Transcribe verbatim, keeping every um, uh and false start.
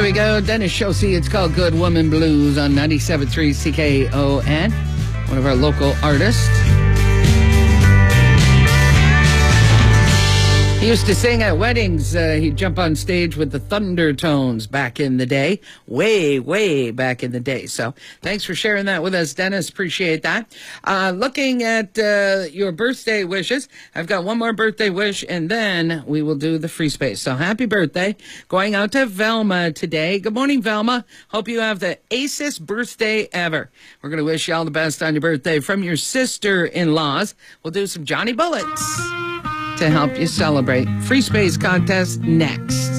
we go. Dennis Shosey. It's called Good Woman Blues on ninety-seven point three C K O N. One of our local artists. He used to sing at weddings. Uh, he'd jump on stage with the Thundertones back in the day. Way, way back in the day. So thanks for sharing that with us, Dennis. Appreciate that. Uh, looking at uh, your birthday wishes, I've got one more birthday wish, and then we will do the free space. So happy birthday. Going out to Velma today. Good morning, Velma. Hope you have the acest birthday ever. We're going to wish you all the best on your birthday from your sister-in-laws. We'll do some Johnny Bullets to help you celebrate. Free space contest next.